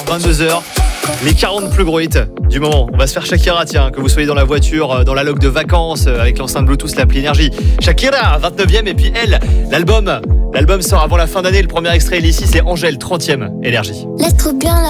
22h. Les 40 plus gros hits du moment. On va se faire Shakira, tiens, que vous soyez dans la voiture, dans la log de vacances, avec l'enceinte Bluetooth, l'appli Énergie. Shakira, 29e, et puis elle, l'album sort avant la fin d'année. Le premier extrait ici, c'est Angèle, 30e, Énergie. Laisse trop bien la